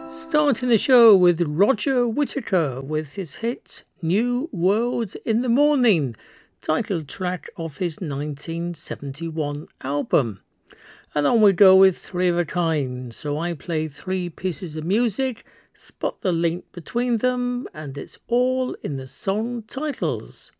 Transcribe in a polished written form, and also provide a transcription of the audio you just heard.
Starting the show with Roger Whittaker with his hit New World in the Morning, title track of his 1971 album. And on we go with Three of a Kind. So I play three pieces of music, spot the link between them, and it's all in the song titles.